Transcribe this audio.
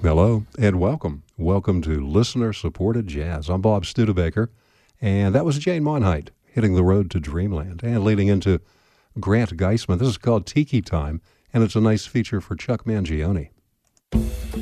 Hello and welcome. Welcome to Listener Supported Jazz. I'm Bob Studebaker, and that was Jane Monheit hitting the road to Dreamland and leading into Grant Geisman. This is called Tiki Time, and it's a nice feature for Chuck Mangione.